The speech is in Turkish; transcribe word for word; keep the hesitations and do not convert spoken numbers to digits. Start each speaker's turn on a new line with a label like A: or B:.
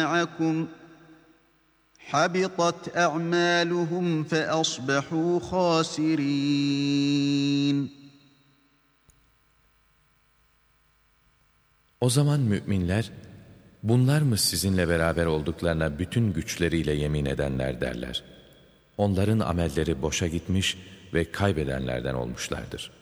A: مَعَكُمْ حَبِطَتْ أَعْمَالُهُمْ فَأَصْبَحُوا خَاسِرِينَ.
B: O zaman müminler, bunlar mı sizinle beraber olduklarına bütün güçleriyle yemin edenler derler. Onların amelleri boşa gitmiş ve kaybedenlerden olmuşlardır.